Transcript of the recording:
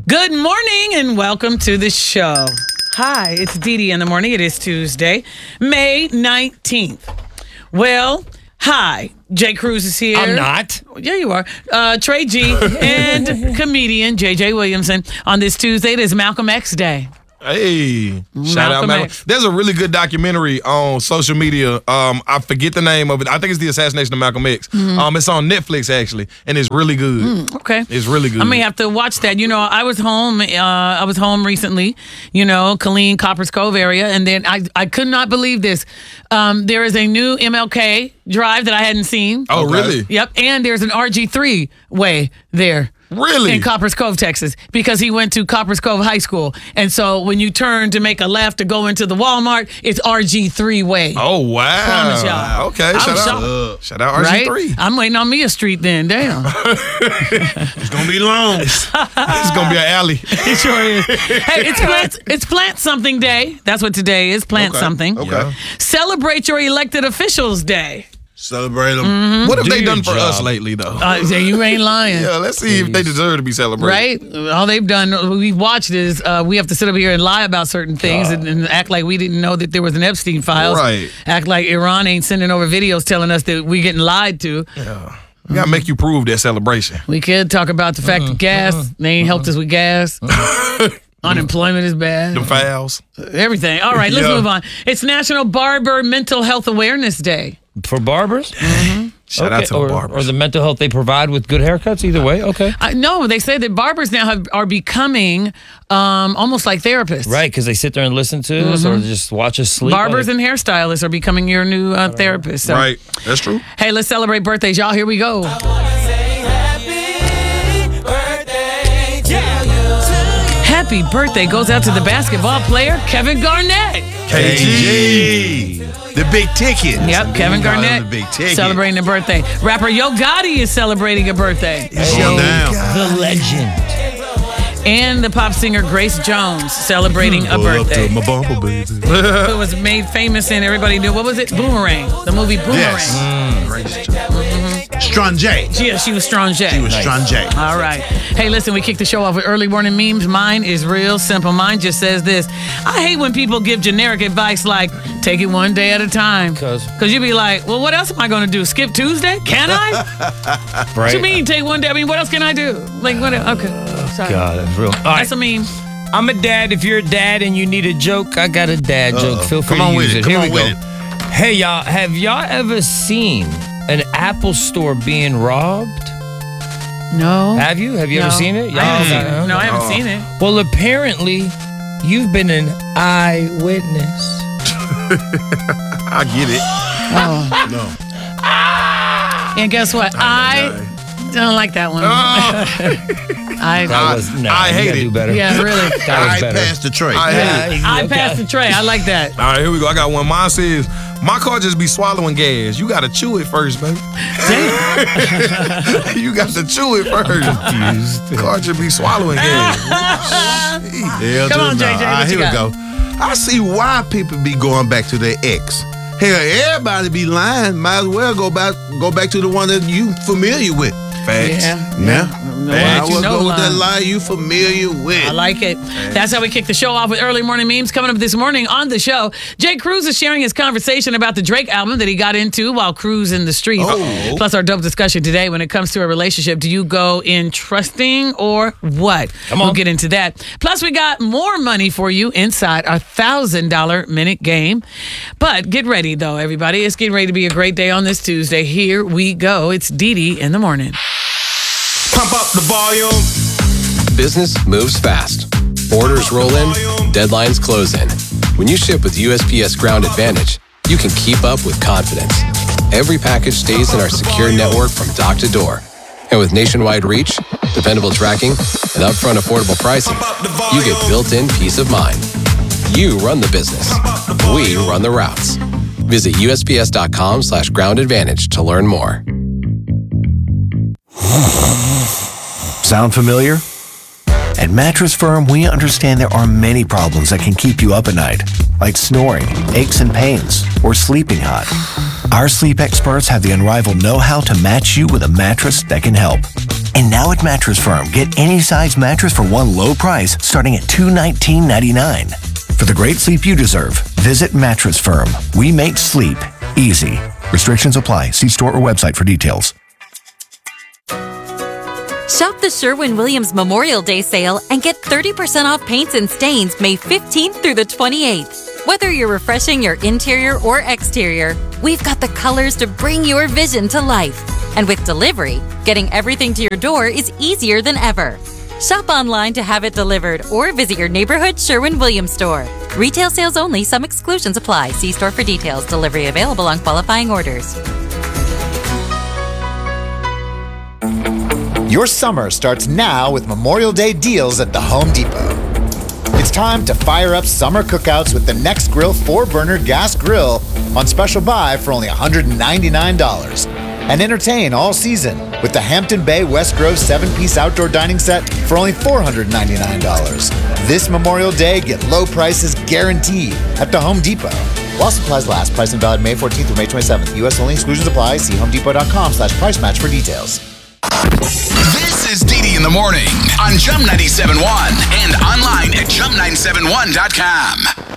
Good morning and welcome to the show. Hi, it's Dee Dee in the morning. It is Tuesday, May 19th. Well, hi. Jay Cruz is here. I'm not. Yeah, you are. Trey G and comedian J.J. Williamson. On this Tuesday, it is Malcolm X Day. Hey, shout out Malcolm. There's a really good documentary on social media. I forget the name of it. I think it's The Assassination of Malcolm X. It's on Netflix actually, and it's really good. Okay, it's really good. I may have to watch that. You know, I was home. I was home recently. You know, Killeen, Coppers Cove area, and then I could not believe this. There is a new MLK Drive that I hadn't seen. Oh, really? Yep, and there's an RG3 way there. Really? In Coppers Cove, Texas, because he went to Coppers Cove High School. And so when you turn to make a left to go into the Walmart, it's RG3 way. Oh, wow. Promise y'all. Okay, shout out RG3. Right? I'm waiting on me a street then, damn. It's going to be long. It's going to be an alley. It sure is. Hey, it's Plant Something Day. That's what today is, Plant Something. Okay. Celebrate your elected officials day. Celebrate them. What have they done for us lately, though? You ain't lying. Yeah, let's see if they deserve to be celebrated. Right? All they've done, we've watched is we have to sit up here and lie about certain things and act like we didn't know that there was an Epstein file. Right. Act like Iran ain't sending over videos telling us that we getting lied to. Yeah. We got to make you prove that celebration. We could talk about the fact that gas, they ain't helped us with gas. Unemployment is bad. The fouls. Everything. All right, let's move on. It's National Barber Mental Health Awareness Day. For barbers? Shout out to the barbers. Or the mental health they provide with good haircuts, either way, okay. No, they say that barbers now are becoming almost like therapists. Right, because they sit there and listen to us or just watch us sleep. Barbers and hairstylists are becoming your new therapists. So. Right, that's true. Hey, let's celebrate birthdays, y'all. Here we go. Happy birthday goes out to the basketball player, Kevin Garnett. KG. The big ticket. Yep, Kevin Garnett The big ticket. celebrating a birthday. Rapper Yo Gotti is celebrating a birthday. The legend. And the pop singer Grace Jones celebrating a birthday. My bumper, baby. Who was made famous and everybody knew. What was it? Boomerang. The movie Boomerang. Yes. Grace Jones. Strange. Yeah, she was Strong J. She was Strange. All right. Hey, listen, we kicked the show off with early morning memes. Mine is real simple. Mine just says this. I hate when people give generic advice like, take it one day at a time. Because you be like, well, what else am I going to do? Skip Tuesday? Can I? Right. What you mean take one day? I mean, what else can I do? Like, what? Okay. Sorry. God, that's real. All right. That's a meme. I'm a dad. If you're a dad and you need a joke, I got a dad joke. Feel free to use it. Here we go. Hey, y'all. Have y'all ever seen an Apple store being robbed? No. Have you? Have you ever seen it? I haven't seen it. Well, apparently, you've been an eyewitness. I get it. Oh. No. And guess what? I don't like that one. I hate it. Do better. Yeah, really. That was I better. passed the tray. I hate it. I passed the tray. I like that. All right, here we go. I got one. Mine says, my car just be swallowing gas. You got to chew it first, baby. Damn. You got to chew it first. Car just be swallowing gas. Come on, JJ. What Here you we got? go. I see why people be going back to their ex. Hell, everybody be lying. Might as well go back to the one that you familiar with. Facts. Yeah. Why I you will know go with that lie? lie you familiar with. I like it. That's how we kick the show off with early morning memes. Coming up this morning on the show, Jay Cruz is sharing his conversation about the Drake album that he got into while cruising the streets. Oh. Plus our dope discussion today when it comes to a relationship. Do you go in trusting or what? Come on. We'll get into that. Plus we got more money for you inside our $1,000 minute game. But get ready though, everybody. It's getting ready to be a great day on this Tuesday. Here we go. It's Dee Dee in the morning. Pump up the volume. Business moves fast. Orders roll in, deadlines close in. When you ship with USPS Ground Advantage, you can keep up with confidence. Every package stays in our secure network from dock to door. And with nationwide reach, dependable tracking, and upfront affordable pricing, you get built-in peace of mind. You run the business. We run the routes. Visit USPS.com/Ground Advantage to learn more. Sound familiar? At Mattress Firm, we understand there are many problems that can keep you up at night, like snoring, aches and pains, or sleeping hot. Our sleep experts have the unrivaled know-how to match you with a mattress that can help. And now at Mattress Firm, get any size mattress for one low price starting at $219.99. For the great sleep you deserve, visit Mattress Firm. We make sleep easy. Restrictions apply. See store or website for details. Shop the Sherwin-Williams Memorial Day sale and get 30% off paints and stains May 15th through the 28th. Whether you're refreshing your interior or exterior, we've got the colors to bring your vision to life. And with delivery, getting everything to your door is easier than ever. Shop online to have it delivered or visit your neighborhood Sherwin-Williams store. Retail sales only. Some exclusions apply. See store for details. Delivery available on qualifying orders. Your summer starts now with Memorial Day deals at the Home Depot. It's time to fire up summer cookouts with the Next Grill 4-burner gas grill on special buy for only $199. And entertain all season with the Hampton Bay West Grove 7-piece outdoor dining set for only $499. This Memorial Day, get low prices guaranteed at the Home Depot. While supplies last, price and valid May 14th through May 27th. U.S. only, exclusions apply. See homedepot.com/price match for details. This is DD in the Morning on Jump 97.1 and online at jump971.com.